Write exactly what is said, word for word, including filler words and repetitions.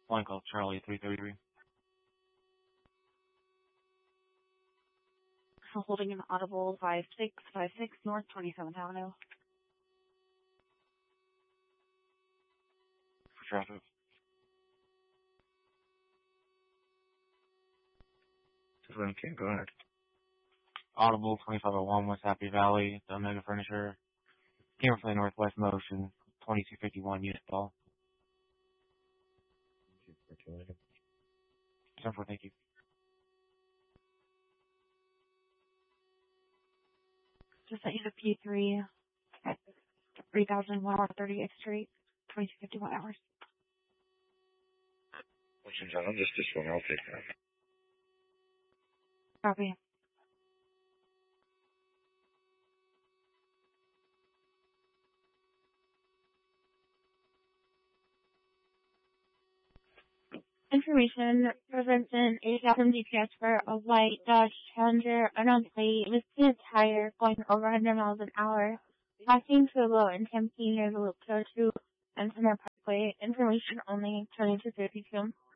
Flying call Charlie three thirty-three. Holding an audible five six five six North twenty-seventh Avenue. For traffic. Just let him go ahead. Audible twenty-five oh one West Happy Valley, the Omega Furniture. Camera for the Northwest Motion, twenty-two fifty-one Unit Ball. ten four, thank you. Just sent you to P three at three thousand one hundred thirty-eighth Street, twenty-two fifty-one hours. Listen, John, I'm just this one. I'll take that. Copy. Information, Prevention, eight thousand D P S for a white Dodge Challenger, unknown plate, missing a tire, going over one hundred miles an hour, passing to a low in Tempe near the Loop two and Center Parkway. Information only, twenty-two fifty-two.